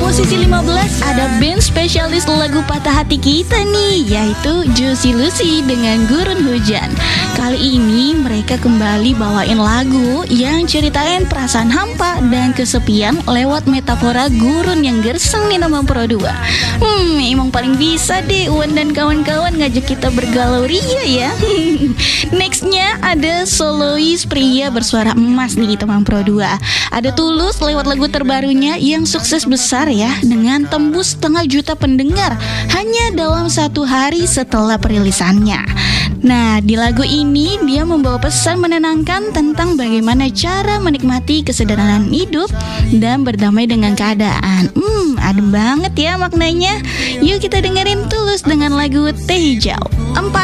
posisi 15 ada band spesialis lagu patah hati kita nih, yaitu Juicy Lucy dengan Gurun Hujan. Kali ini mereka kembali bawain lagu yang ceritain perasaan hampa dan kesepian lewat metafora gurun yang gersang nih nama Pro 2. Emang paling bisa deh Wan dan kawan-kawan ngajak kita bergalau ria ya. Nextnya ada solois pria bersuara emas nih teman Pro 2. Ada Tulus lewat lagu terbarunya yang sukses besar ya, dengan tembus 500 juta pendengar hanya dalam 1 hari setelah perilisannya. Nah, di lagu ini dia membawa pesan menenangkan tentang bagaimana cara menikmati kesederhanaan hidup dan berdamai dengan keadaan. Adem banget ya maknanya. Yuk kita dengerin Tulus dengan lagu Teh Hijau. 4